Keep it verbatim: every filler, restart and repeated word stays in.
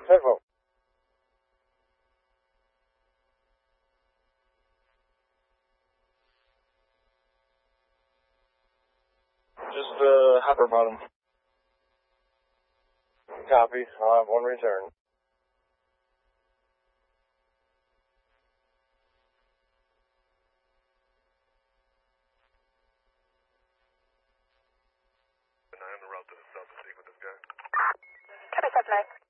Several. Just, uh, hopper bottom. Copy. I'll have one return. And I am the route to the south to speak with this guy. Copy, seven nine.